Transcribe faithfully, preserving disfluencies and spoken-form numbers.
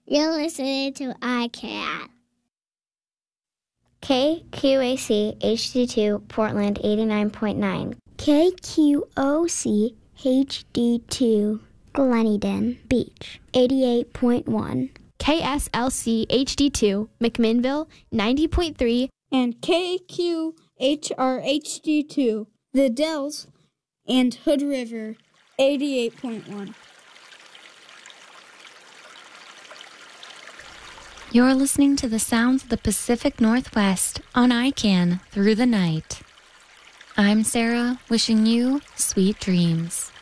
You're listening to I C A N. K Q A C H D two Portland eighty-nine point nine. K Q O C H D two Gleneden Beach eighty-eight point one. K S L C H D two McMinnville ninety point three. And K Q H R H D two The Dells and Hood River eighty-eight point one. You're listening to the sounds of the Pacific Northwest on I C A N Through the Night. I'm Sarah, wishing you sweet dreams.